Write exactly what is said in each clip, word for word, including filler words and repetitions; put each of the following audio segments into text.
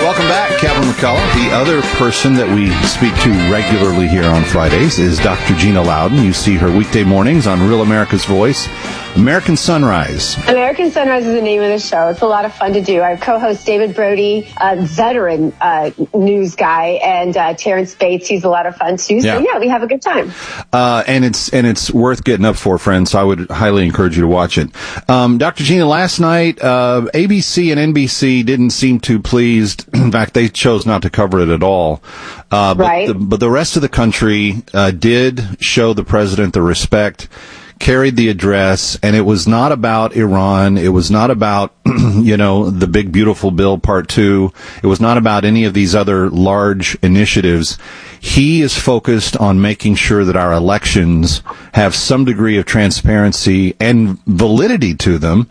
Welcome back, Kevin McCullough. The other person that we speak to regularly here on Fridays is Doctor Gina Loudon. You see her weekday mornings on Real America's Voice, American Sunrise. American Sunrise is the name of the show. It's a lot of fun to do. I co-host David Brody, a veteran uh, news guy, and uh, Terrence Bates. He's a lot of fun too. So yeah, yeah we have a good time. Uh, and it's and it's worth getting up for, friends. So I would highly encourage you to watch it. Um, Doctor Gina, last night uh, A B C and N B C didn't seem too pleased. In fact, they chose not to cover it at all. Uh, but, right. the, but the rest of the country uh, did show the president the respect, carried the address, and it was not about Iran. It was not about, you know, the big, beautiful bill part two. It was not about any of these other large initiatives. He is focused on making sure that our elections have some degree of transparency and validity to them.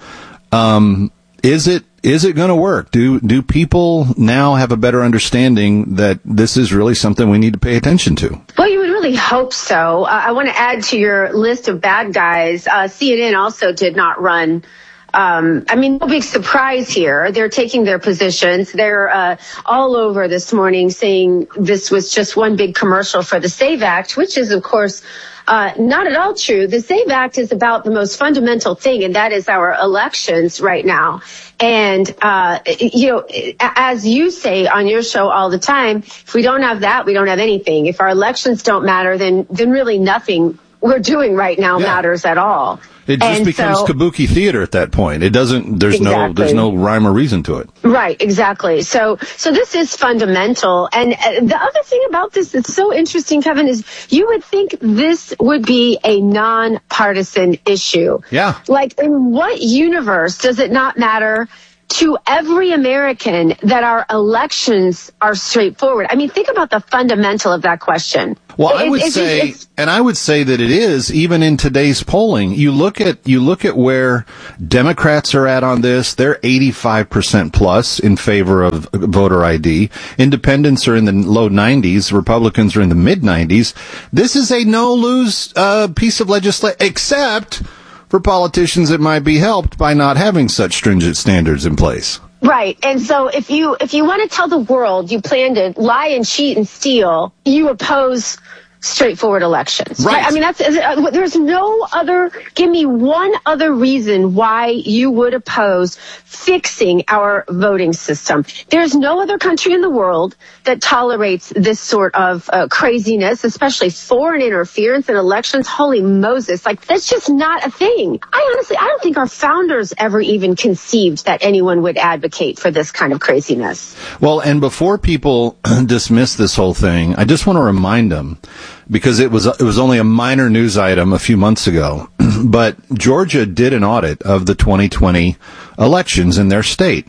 Um, is it Is it going to work? Do do people now have a better understanding that this is really something we need to pay attention to? Well, you would really hope so. Uh, I want to add to your list of bad guys. Uh, C N N also did not run. Um, I mean, no big surprise here. They're taking their positions. They're uh, all over this morning saying this was just one big commercial for the SAVE Act, which is, of course, Uh, not at all true. The SAVE Act is about the most fundamental thing, and that is our elections right now. And, uh, you know, as you say on your show all the time, if we don't have that, we don't have anything. If our elections don't matter, then, then really nothing we're doing right now yeah. matters at all. It just and becomes so, kabuki theater at that point. It doesn't, there's exactly. no, there's no rhyme or reason to it. Right, exactly. So, so this is fundamental. And uh, the other thing about this that's so interesting, Kevin, is you would think this would be a nonpartisan issue. Yeah. Like, in what universe does it not matter to every American that our elections are straightforward? I mean, think about the fundamental of that question. Well, I It- would it's- say, it's- and I would say that it is, even in today's polling. You look at, you look at where Democrats are at on this. They're eighty-five percent plus in favor of voter I D. Independents are in the low nineties. Republicans are in the mid nineties. This is a no-lose uh, piece of legislation, except for politicians that might be helped by not having such stringent standards in place. Right. And so if you if you want to tell the world you plan to lie and cheat and steal, you oppose straightforward elections. Right. I mean, that's uh, there's no other. Give me one other reason why you would oppose fixing our voting system. There's no other country in the world that tolerates this sort of uh, craziness, especially foreign interference in elections. Holy Moses. Like, that's just not a thing. I honestly, I don't think our founders ever even conceived that anyone would advocate for this kind of craziness. Well, and before people dismiss this whole thing, I just want to remind them, because it was it was only a minor news item a few months ago, but Georgia did an audit of the twenty twenty elections in their state.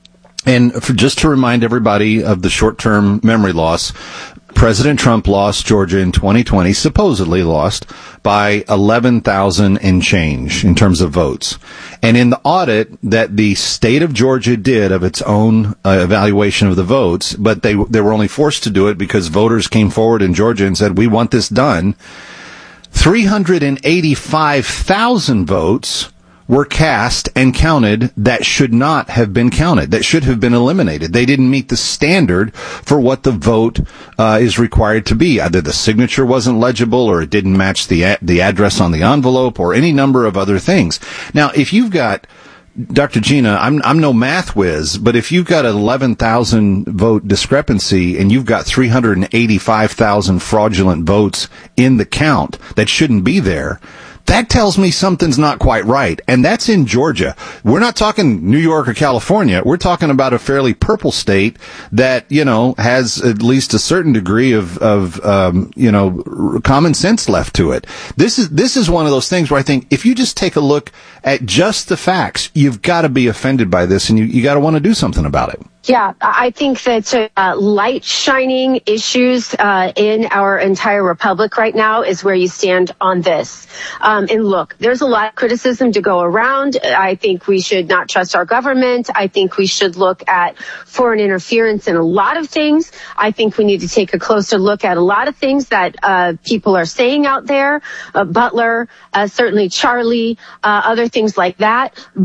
And for, just to remind everybody of the short-term memory loss, President Trump lost Georgia in twenty twenty, supposedly lost, by eleven thousand and change in terms of votes. And in the audit that the state of Georgia did of its own uh, evaluation of the votes, but they they were only forced to do it because voters came forward in Georgia and said, we want this done, three hundred eighty-five thousand votes were cast and counted that should not have been counted, that should have been eliminated. They didn't meet the standard for what the vote uh, is required to be. Either the signature wasn't legible, or it didn't match the a- the address on the envelope, or any number of other things. Now, if you've got, Doctor Gina, I'm I'm no math whiz, but if you've got an eleven thousand vote discrepancy and you've got three hundred eighty-five thousand fraudulent votes in the count that shouldn't be there, that tells me something's not quite right. And that's in Georgia. We're not talking New York or California. We're talking about a fairly purple state that, you know, has at least a certain degree of, of, um, you know, r- common sense left to it. This is, this is one of those things where I think if you just take a look at just the facts, you've got to be offended by this, and you, you got to want to do something about it. Yeah, I think that uh, light shining issues uh, in our entire republic right now is where you stand on this. Um, and look, there's a lot of criticism to go around. I think we should not trust our government. I think we should look at foreign interference in a lot of things. I think we need to take a closer look at a lot of things that uh, people are saying out there. Uh, Butler, uh, certainly Charlie, uh, other things like that. But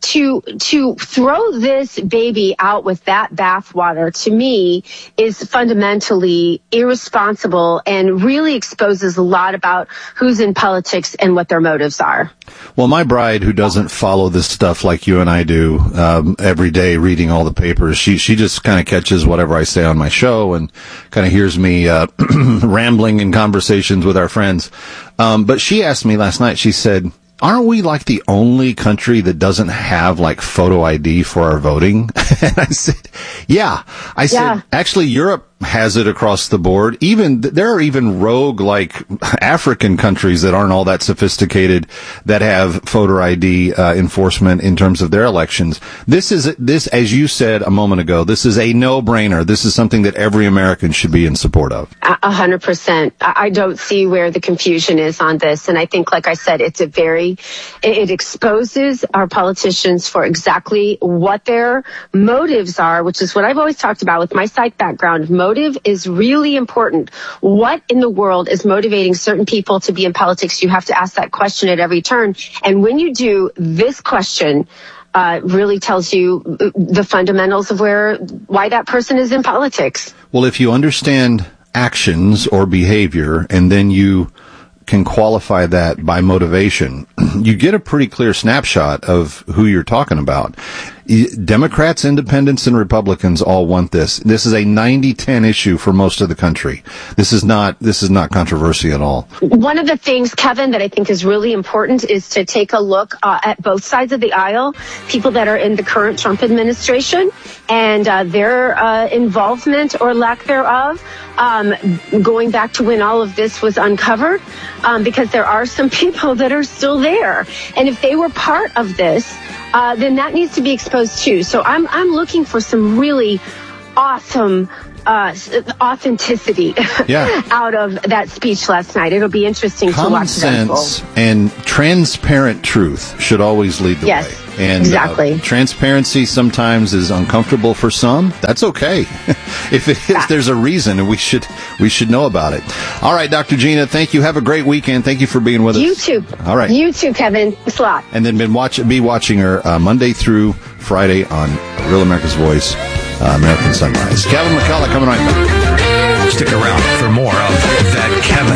to to throw this baby out with that bathwater, to me, is fundamentally irresponsible and really exposes a lot about who's in politics and what their motives are. Well, my bride, who doesn't follow this stuff like you and I do um, every day, reading all the papers, she she just kind of catches whatever I say on my show and kind of hears me uh, rambling in conversations with our friends. Um, but she asked me last night, she said, aren't we like the only country that doesn't have like photo I D for our voting? And I said, yeah. I said, yeah. Actually, Europe has it across the board. Even there are even rogue like African countries that aren't all that sophisticated that have photo I D uh, enforcement in terms of their elections. This is this, as you said a moment ago, this is a no-brainer. This is something that every American should be in support of. A hundred percent. I don't see where the confusion is on this, and I think, like I said, it's a very it exposes our politicians for exactly what their motives are, which is what I've always talked about with my psych background. Motive is really important. What in the world is motivating certain people to be in politics? You have to ask that question at every turn. And when you do, this question uh, really tells you the fundamentals of where why that person is in politics. Well, if you understand actions or behavior, and then you can qualify that by motivation, you get a pretty clear snapshot of who you're talking about. Democrats, independents, and Republicans all want this. This is a ninety ten issue for most of the country. This is not, this is not controversy at all. One of the things, Kevin, that I think is really important is to take a look uh, at both sides of the aisle, people that are in the current Trump administration and uh, their uh, involvement or lack thereof, um, going back to when all of this was uncovered, um, because there are some people that are still there. And if they were part of this, Uh, then that needs to be exposed too. So I'm I'm looking for some really awesome uh, authenticity yeah. out of that speech last night. It'll be interesting Common to watch. Common sense and transparent truth should always lead the yes, way. And exactly. Uh, transparency sometimes is uncomfortable for some. That's okay. If it is, there's a reason, and we should we should know about it. All right, Doctor Gina, thank you. Have a great weekend. Thank you for being with us. You too. All right. You too, Kevin. Thanks a lot. And then been watch be watching her uh, Monday through Friday on Real America's Voice, uh, American Sunrise. Kevin McCullough coming right back. Stick around for more of That Kevin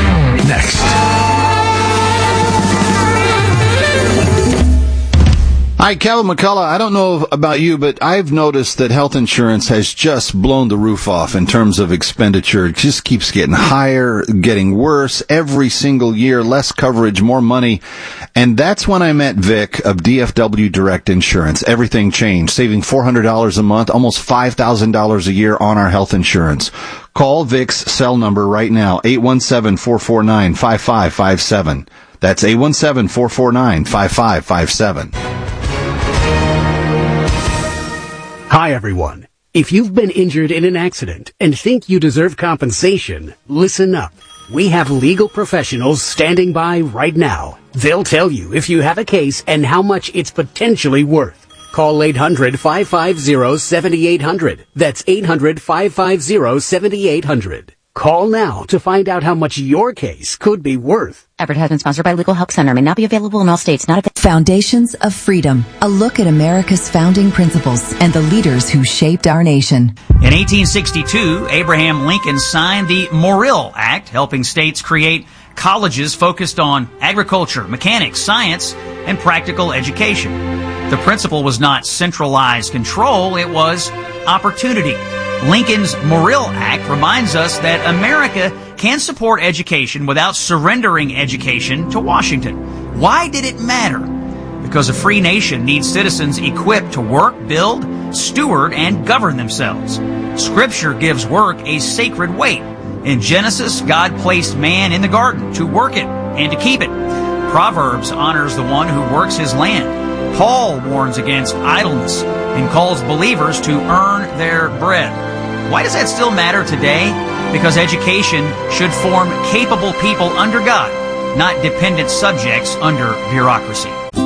next. Hi, Kevin McCullough. I don't know about you, but I've noticed that health insurance has just blown the roof off in terms of expenditure. It just keeps getting higher, getting worse every single year, less coverage, more money. And that's when I met Vic of D F W Direct Insurance. Everything changed, saving four hundred dollars a month, almost five thousand dollars a year on our health insurance. Call Vic's cell number right now, eight one seven, four four nine, five five five seven. That's eight one seven, four four nine, five five five seven. Hi, everyone. If you've been injured in an accident and think you deserve compensation, listen up. We have legal professionals standing by right now. They'll tell you if you have a case and how much it's potentially worth. Call eight hundred, five five zero, seven eight zero zero. That's eight hundred, five five zero, seven eight zero zero. Call now to find out how much your case could be worth. Advertisement sponsored by Legal Help Center. May not be available in all states. Not available. Foundations of Freedom. A look at America's founding principles and the leaders who shaped our nation. In eighteen sixty-two, Abraham Lincoln signed the Morrill Act, helping states create colleges focused on agriculture, mechanics, science, and practical education. The principle was not centralized control, it was opportunity. Lincoln's Morrill Act reminds us that America can support education without surrendering education to Washington. Why did it matter? Because a free nation needs citizens equipped to work, build, steward, and govern themselves. Scripture gives work a sacred weight. In Genesis, God placed man in the garden to work it and to keep it. Proverbs honors the one who works his land. Paul warns against idleness and calls believers to earn their bread. Why does that still matter today? Because education should form capable people under God, not dependent subjects under bureaucracy.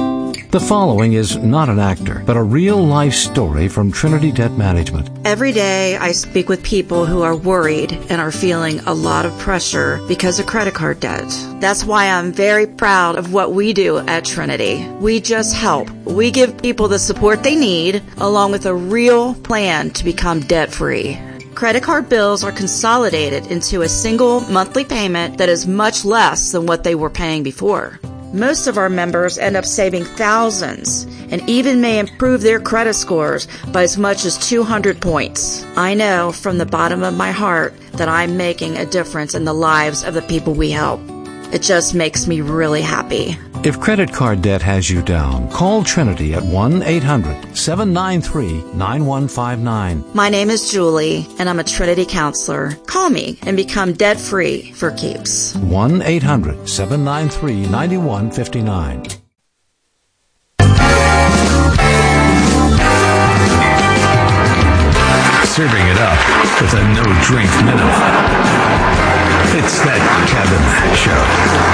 The following is not an actor, but a real-life story from Trinity Debt Management. Every day I speak with people who are worried and are feeling a lot of pressure because of credit card debt. That's why I'm very proud of what we do at Trinity. We just help. We give people the support they need, along with a real plan to become debt-free. Credit card bills are consolidated into a single monthly payment that is much less than what they were paying before. Most of our members end up saving thousands and even may improve their credit scores by as much as two hundred points. I know from the bottom of my heart that I'm making a difference in the lives of the people we help. It just makes me really happy. If credit card debt has you down, call Trinity at one eight hundred seven nine three nine one five nine. My name is Julie, and I'm a Trinity counselor. Call me and become debt-free for keeps. one eight hundred seven nine three nine one five nine. Serving it up with a no-drink minimum. It's That Kevin Show.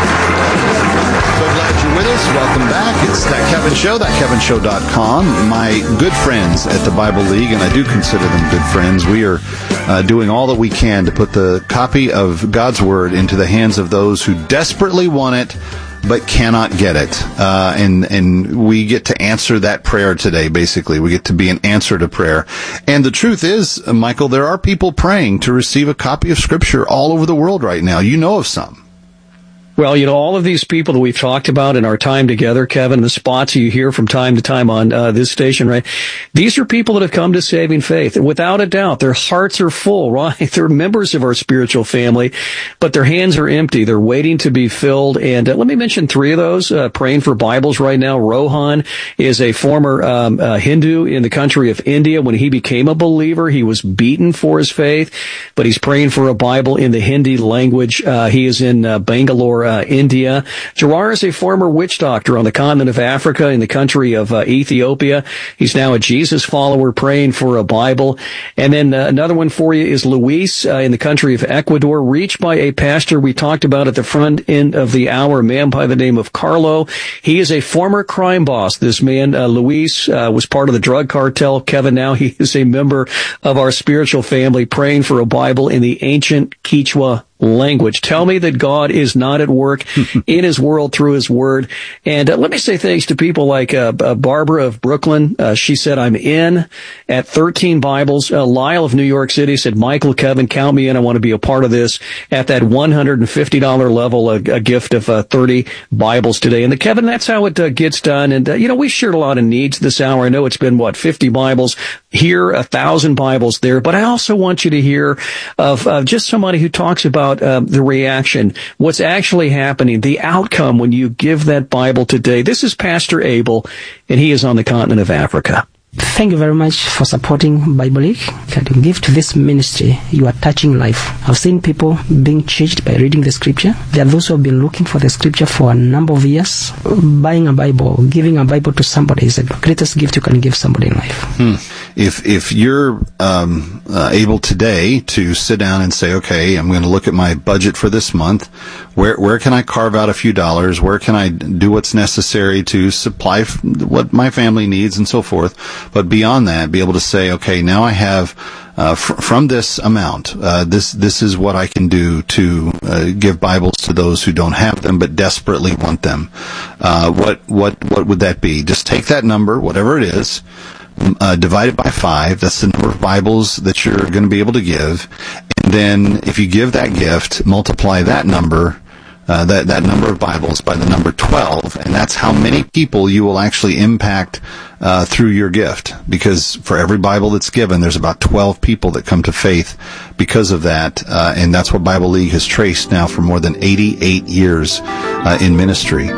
So glad you're with us. Welcome back. It's That Kevin Show, that kevin show dot com. My good friends at the Bible League, and I do consider them good friends, we are uh, doing all that we can to put the copy of God's Word into the hands of those who desperately want it but cannot get it. Uh, and, and we get to answer that prayer today, basically. We get to be an answer to prayer. And the truth is, Michael, there are people praying to receive a copy of Scripture all over the world right now. You know of some. Well, you know, all of these people that we've talked about in our time together, Kevin, the spots you hear from time to time on uh, this station, right? These are people that have come to saving faith. Without a doubt, their hearts are full, right? They're members of our spiritual family, but their hands are empty. They're waiting to be filled. And uh, let me mention three of those uh, praying for Bibles right now. Rohan is a former um, uh, Hindu in the country of India. When he became a believer, he was beaten for his faith, but he's praying for a Bible in the Hindi language. Uh, he is in uh, Bangalore, Uh, India. Gerard is a former witch doctor on the continent of Africa in the country of uh, Ethiopia. He's now a Jesus follower praying for a Bible. And then uh, another one for you is Luis uh, in the country of Ecuador, reached by a pastor we talked about at the front end of the hour, a man by the name of Carlo. He is a former crime boss. This man, uh, Luis, uh, was part of the drug cartel. Kevin, now he is a member of our spiritual family praying for a Bible in the ancient Quechua language. Tell me that God is not at work in his world through his word. And uh, let me say thanks to people like uh, uh, Barbara of Brooklyn. Uh, she said, I'm in at thirteen Bibles. Uh, Lyle of New York City said, Michael, Kevin, count me in. I want to be a part of this at that one hundred fifty dollars level, a, a gift of uh, thirty Bibles today. And the Kevin, that's how it uh, gets done. And, uh, you know, we shared a lot of needs this hour. I know it's been, what, fifty Bibles here, a thousand Bibles there. But I also want you to hear of uh, just somebody who talks about Uh, the reaction, what's actually happening, the outcome when you give that Bible today. This is Pastor Abel, and he is on the continent of Africa. Thank you very much for supporting Bible League. That you give to this ministry, you are touching life. I've seen people being changed by reading the scripture. There are those who have been looking for the scripture for a number of years. Buying a Bible, giving a Bible to somebody is the greatest gift you can give somebody in life. Hmm. If if you're um, uh, able today to sit down and say, okay, I'm going to look at my budget for this month, where where can I carve out a few dollars? Where can I do what's necessary to supply f- what my family needs and so forth? But beyond that, be able to say, okay, now I have uh, fr- from this amount, uh, this this is what I can do to uh, give Bibles to those who don't have them but desperately want them. Uh, what what what would that be? Just take that number, whatever it is. Uh, divide it by five. That's the number of Bibles that you're going to be able to give. And then if you give that gift, multiply that number, uh, that, that number of Bibles by the number twelve. And that's how many people you will actually impact uh, through your gift. Because for every Bible that's given, there's about twelve people that come to faith because of that. Uh, and that's what Bible League has traced now for more than eighty-eight years uh, in ministry.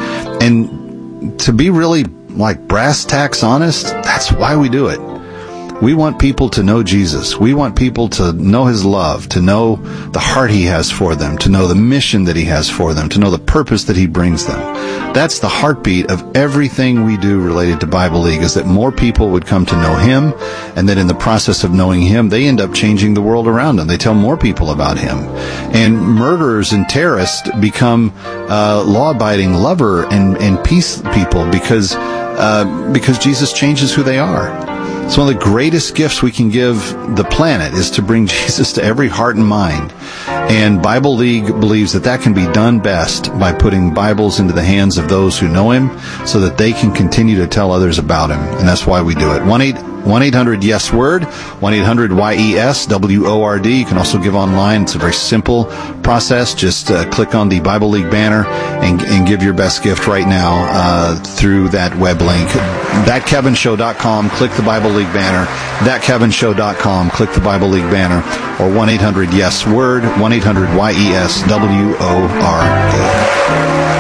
And to be really like brass tacks honest, that's why we do it. We want people to know Jesus. We want people to know his love, to know the heart he has for them, to know the mission that he has for them, to know the purpose that he brings them. That's the heartbeat of everything we do related to Bible League, is that more people would come to know him, and that in the process of knowing him, they end up changing the world around them. They tell more people about him. And murderers and terrorists become uh, law-abiding lover and, and peace people, because uh, because Jesus changes who they are. It's one of the greatest gifts we can give the planet is to bring Jesus to every heart and mind. And Bible League believes that that can be done best by putting Bibles into the hands of those who know Him so that they can continue to tell others about Him. And that's why we do it. one eight hundred yes word, one eight hundred Y E S W O R D. You can also give online. It's a very simple process. Just uh, click on the Bible League banner and, and give your best gift right now uh, through that web link. that kevin show dot com, click the Bible League banner. that kevin show dot com, click the Bible League banner. Or one eight hundred yes word, one eight hundred Y E S W O R D.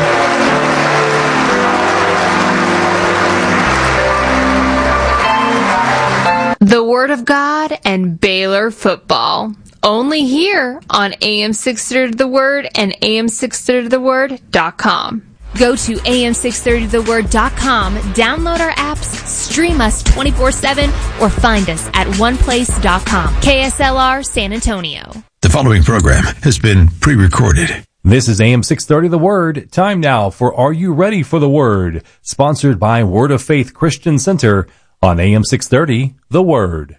The Word of God and Baylor football. Only here on A M six thirty The Word and A M six thirty the word dot com. Go to A M six thirty the word dot com, download our apps, stream us twenty-four seven, or find us at one place dot com. K S L R San Antonio. The following program has been pre-recorded. This is A M six thirty The Word. Time now for Are You Ready for the Word? Sponsored by Word of Faith Christian Center on A M six thirty The Word.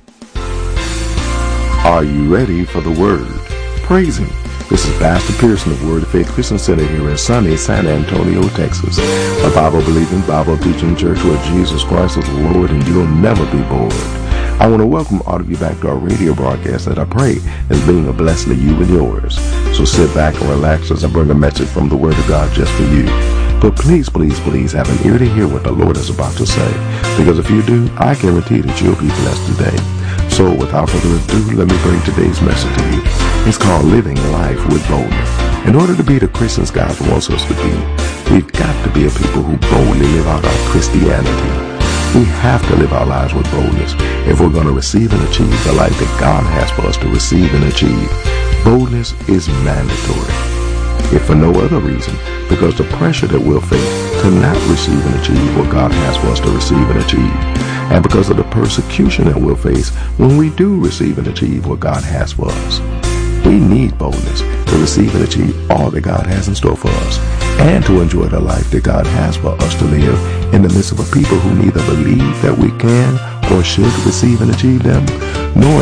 Are you ready for the Word? Praise Him. This is Pastor Pearson of Word of Faith Christian Center here in sunny San Antonio, Texas. A Bible-believing, Bible-teaching church where Jesus Christ is Lord and you'll never be bored. I want to welcome all of you back to our radio broadcast that I pray is being a blessing to you and yours. So sit back and relax as I bring a message from the Word of God just for you. But please, please, please have an ear to hear what the Lord is about to say. Because if you do, I guarantee that you'll be blessed today. So without further ado, let me bring today's message to you. It's called Living Life with Boldness. In order to be the Christians God wants us to be, we've got to be a people who boldly live out our Christianity. We have to live our lives with boldness if we're going to receive and achieve the life that God has for us to receive and achieve. Boldness is mandatory. If for no other reason, because the pressure that we'll face to not receive and achieve what God has for us to receive and achieve, and because of the persecution that we'll face when we do receive and achieve what God has for us. We need boldness to receive and achieve all that God has in store for us, and to enjoy the life that God has for us to live in the midst of a people who neither believe that we can or should receive and achieve them, nor